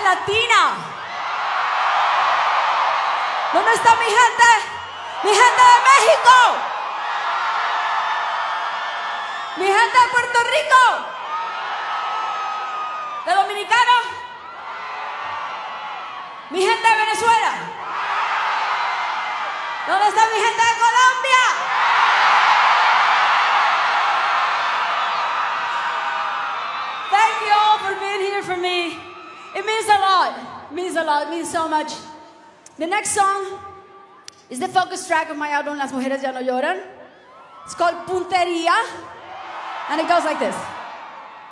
latina? ¿Dónde está mi gente? Mi gente de México. Mi gente de Puerto Rico. ¿De Dominicano? Mi gente de Venezuela. ¿Dónde está mi gente de Colombia? Thank you all for being here for me. It means a lot. It means a lot. It means so much. The next song is the focus track of my album, Las Mujeres Ya No Lloran. It's called Puntería, and it goes like this.